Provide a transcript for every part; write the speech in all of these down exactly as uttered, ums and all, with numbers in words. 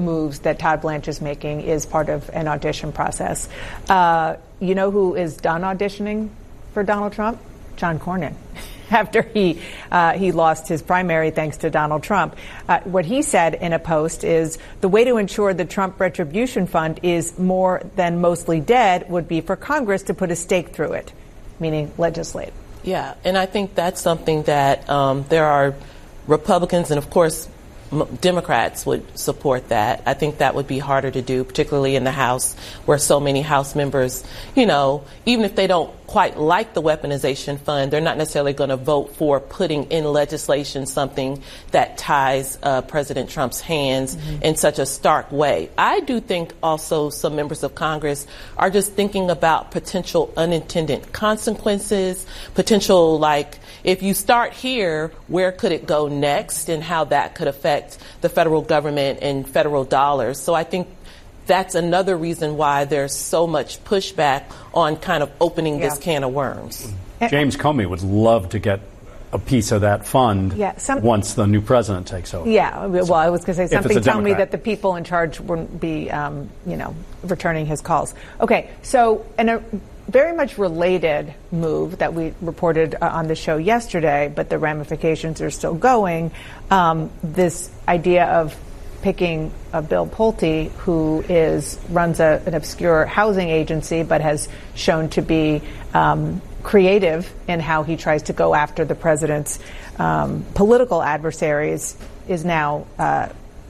moves that Todd Blanche is making is part of an audition process. Uh, you know who is done auditioning for Donald Trump? John Cornyn. After he uh, he lost his primary thanks to Donald Trump. Uh, what he said in a post is the way to ensure the Trump Retribution Fund is more than mostly dead would be for Congress to put a stake through it, meaning legislate. Yeah, and I think that's something that um, there are Republicans and, of course, Democrats would support that. I think that would be harder to do, particularly in the House, where so many House members, you know, even if they don't quite like the weaponization fund, they're not necessarily going to vote for putting in legislation something that ties uh, President Trump's hands mm-hmm. in such a stark way. I do think also some members of Congress are just thinking about potential unintended consequences, potential, like, if you start here, where could it go next, and how that could affect the federal government and federal dollars. So I think that's another reason why there's so much pushback on kind of opening yeah. this can of worms. James Comey would love to get a piece of that fund yeah, some, once the new president takes over. Yeah, well, I was going to say something tell me that the people in charge wouldn't be, um, you know, returning his calls. Okay, so and a very much related move that we reported uh, on the show yesterday, but the ramifications are still going. Um, this idea of picking uh, Bill Pulte, who is runs a, an obscure housing agency, but has shown to be um, creative in how he tries to go after the president's um, political adversaries, is now uh,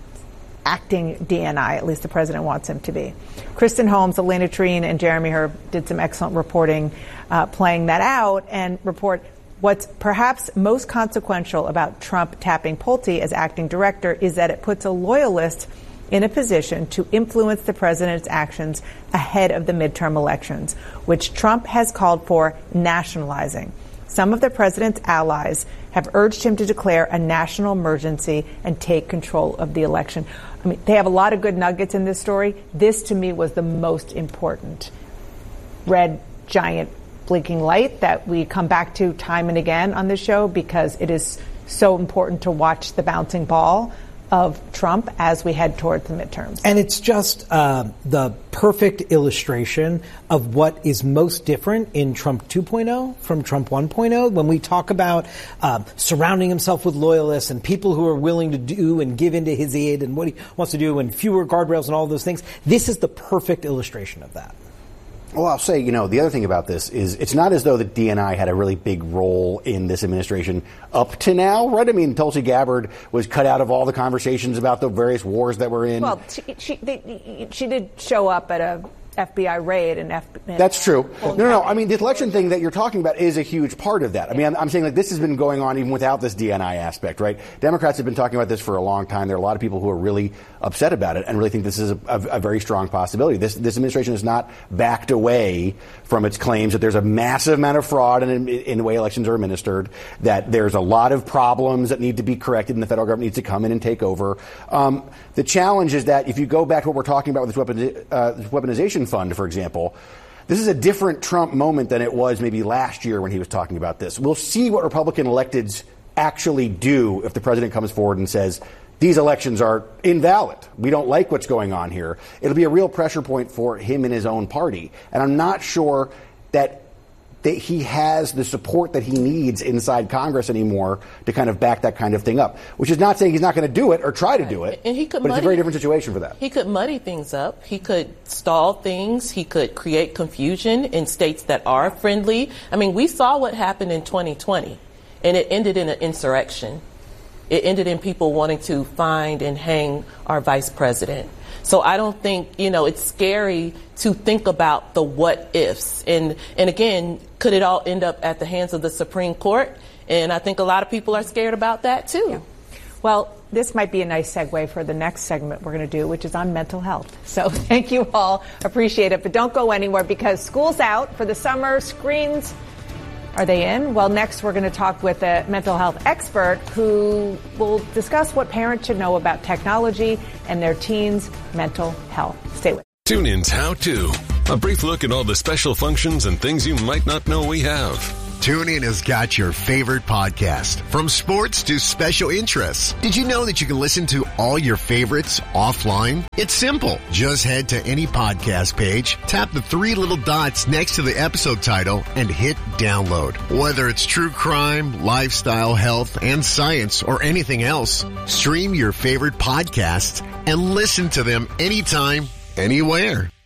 acting D N I, at least the president wants him to be. Kristen Holmes, Elena Treen, and Jeremy Herb did some excellent reporting uh, playing that out and report what's perhaps most consequential about Trump tapping Pulte as acting director is that it puts a loyalist in a position to influence the president's actions ahead of the midterm elections, which Trump has called for nationalizing. Some of the president's allies have urged him to declare a national emergency and take control of the election. I mean, they have a lot of good nuggets in this story. This, to me, was the most important red giant blinking light that we come back to time and again on this show because it is so important to watch the bouncing ball of Trump as we head towards the midterms. And it's just uh, the perfect illustration of what is most different in Trump two point oh from Trump one point oh. When we talk about uh, surrounding himself with loyalists and people who are willing to do and give into his aid and what he wants to do and fewer guardrails and all those things, this is the perfect illustration of that. Well, I'll say, you know, the other thing about this is it's not as though the D N I had a really big role in this administration up to now, right? I mean, Tulsi Gabbard was cut out of all the conversations about the various wars that we're in. Well, she she, they, she did show up at a F B I raid and F. And That's true. No, no, no. I mean, the election thing that you're talking about is a huge part of that. I mean, I'm, I'm saying like this has been going on even without this D N I aspect, right? Democrats have been talking about this for a long time. There are a lot of people who are really upset about it and really think this is a, a, a very strong possibility. This this administration has not backed away from its claims that there's a massive amount of fraud in, in the way elections are administered, that there's a lot of problems that need to be corrected and the federal government needs to come in and take over. Um, the challenge is that if you go back to what we're talking about with this, weapon, uh, this weaponization fund, for example, this is a different Trump moment than it was maybe last year when he was talking about this. We'll see what Republican electeds actually do if the president comes forward and says, these elections are invalid. We don't like what's going on here. It'll be a real pressure point for him and his own party. And I'm not sure that that he has the support that he needs inside Congress anymore to kind of back that kind of thing up, which is not saying he's not going to do it or try to do it, and he could but muddy, it's a very different situation for that. He could muddy things up. He could stall things. He could create confusion in states that are friendly. I mean, we saw what happened in twenty twenty, and it ended in an insurrection. It ended in people wanting to find and hang our vice president. So I don't think, you know, it's scary to think about the what ifs. And, and again, could it all end up at the hands of the Supreme Court? And I think a lot of people are scared about that, too. Yeah. Well, this might be a nice segue for the next segment we're going to do, which is on mental health. So thank you all. Appreciate it. But don't go anywhere because school's out for the summer. Screens, are they in? Well, next we're going to talk with a mental health expert who will discuss what parents should know about technology and their teens' mental health. Stay with us. TuneIn's How To. A brief look at all the special functions and things you might not know we have. TuneIn has got your favorite podcast, from sports to special interests. Did you know that you can listen to all your favorites offline? It's simple. Just head to any podcast page, tap the three little dots next to the episode title, and hit download. Whether it's true crime, lifestyle, health, and science, or anything else, stream your favorite podcasts and listen to them anytime, anywhere.